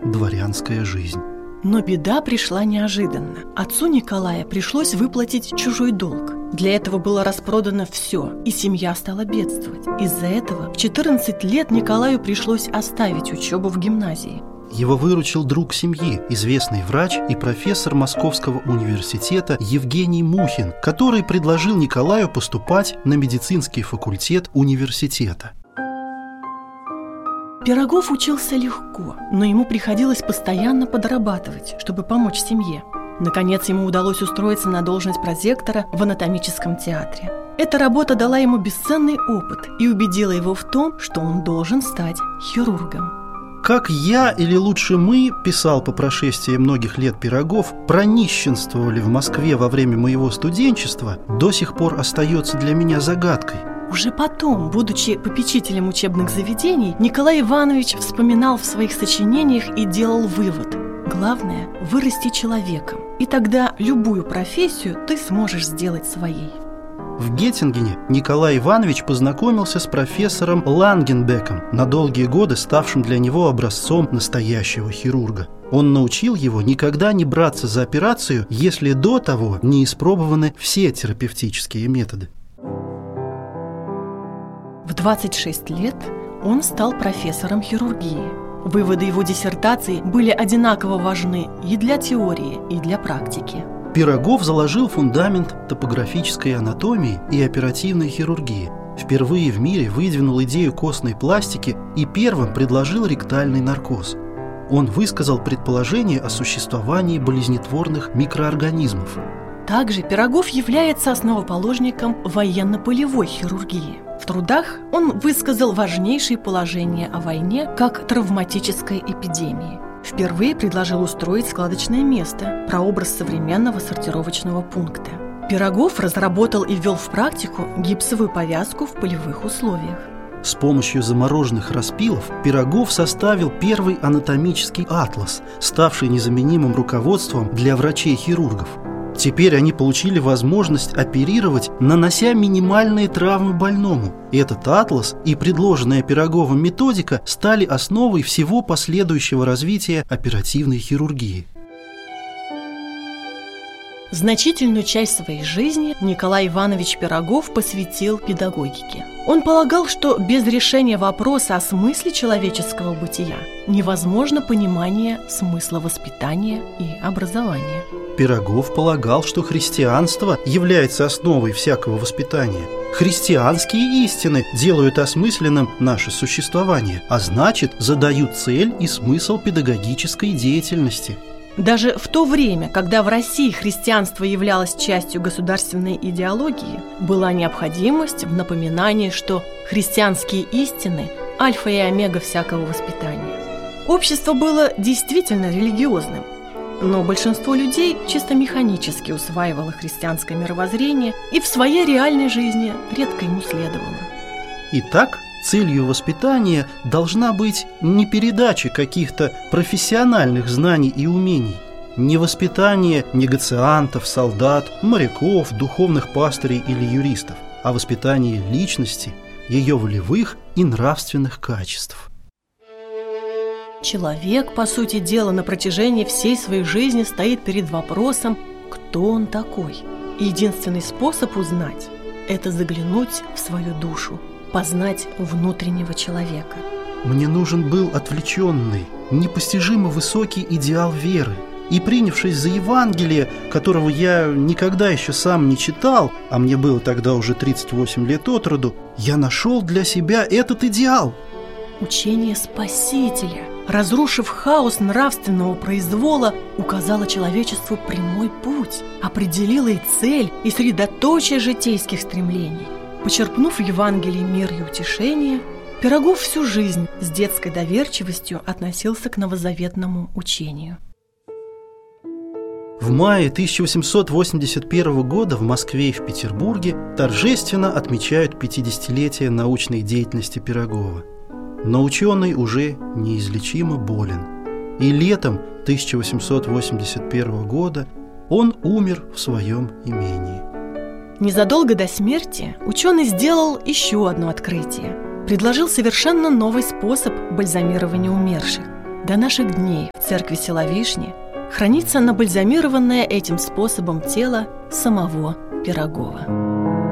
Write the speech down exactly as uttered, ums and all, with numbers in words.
дворянская жизнь. Но беда пришла неожиданно. Отцу Николая пришлось выплатить чужой долг. Для этого было распродано все, и семья стала бедствовать. Из-за этого в четырнадцать лет Николаю пришлось оставить учебу в гимназии. Его выручил друг семьи, известный врач и профессор Московского университета Евгений Мухин, который предложил Николаю поступать на медицинский факультет университета. Пирогов учился легко, но ему приходилось постоянно подрабатывать, чтобы помочь семье. Наконец, ему удалось устроиться на должность прозектора в анатомическом театре. Эта работа дала ему бесценный опыт и убедила его в том, что он должен стать хирургом. Как я, или лучше мы, писал по прошествии многих лет Пирогов, пронищенствовали в Москве во время моего студенчества, до сих пор остается для меня загадкой. Уже потом, будучи попечителем учебных заведений, Николай Иванович вспоминал в своих сочинениях и делал вывод: главное – вырасти человеком, и тогда любую профессию ты сможешь сделать своей. В Геттингене Николай Иванович познакомился с профессором Лангенбеком, на долгие годы ставшим для него образцом настоящего хирурга. Он научил его никогда не браться за операцию, если до того не испробованы все терапевтические методы. В двадцать шесть лет он стал профессором хирургии. Выводы его диссертации были одинаково важны и для теории, и для практики. Пирогов заложил фундамент топографической анатомии и оперативной хирургии. Впервые в мире выдвинул идею костной пластики и первым предложил ректальный наркоз. Он высказал предположение о существовании болезнетворных микроорганизмов. Также Пирогов является основоположником военно-полевой хирургии. В трудах он высказал важнейшие положения о войне как травматической эпидемии. Впервые предложил устроить складочное место, прообраз современного сортировочного пункта. Пирогов разработал и ввел в практику гипсовую повязку в полевых условиях. С помощью замороженных распилов Пирогов составил первый анатомический атлас, ставший незаменимым руководством для врачей-хирургов. Теперь они получили возможность оперировать, нанося минимальные травмы больному. Этот атлас и предложенная Пироговым методика стали основой всего последующего развития оперативной хирургии. Значительную часть своей жизни Николай Иванович Пирогов посвятил педагогике. Он полагал, что без решения вопроса о смысле человеческого бытия невозможно понимание смысла воспитания и образования. Пирогов полагал, что христианство является основой всякого воспитания. Христианские истины делают осмысленным наше существование, а значит, задают цель и смысл педагогической деятельности. Даже в то время, когда в России христианство являлось частью государственной идеологии, была необходимость в напоминании, что христианские истины – альфа и омега всякого воспитания. Общество было действительно религиозным, но большинство людей чисто механически усваивало христианское мировоззрение и в своей реальной жизни редко ему следовало. Итак, целью воспитания должна быть не передача каких-то профессиональных знаний и умений, не воспитание негациантов, солдат, моряков, духовных пастырей или юристов, а воспитание личности, ее волевых и нравственных качеств. Человек, по сути дела, на протяжении всей своей жизни стоит перед вопросом, кто он такой. И единственный способ узнать – это заглянуть в свою душу, познать внутреннего человека. Мне нужен был отвлеченный, непостижимо высокий идеал веры. И принявшись за Евангелие, которого я никогда еще сам не читал, а мне было тогда уже тридцать восемь лет от роду, я нашел для себя этот идеал. Учение Спасителя, разрушив хаос нравственного произвола, указало человечеству прямой путь, определило и цель, и средоточие житейских стремлений. Почерпнув в Евангелии мир и утешение, Пирогов всю жизнь с детской доверчивостью относился к новозаветному учению. В мае тысяча восемьсот восемьдесят первого года в Москве и в Петербурге торжественно отмечают пятидесятилетие научной деятельности Пирогова. Но ученый уже неизлечимо болен. И летом тысяча восемьсот восемьдесят первого года он умер в своем имении. Незадолго до смерти ученый сделал еще одно открытие. Предложил совершенно новый способ бальзамирования умерших. До наших дней в церкви Села Вишни хранится набальзамированное этим способом тело самого Пирогова.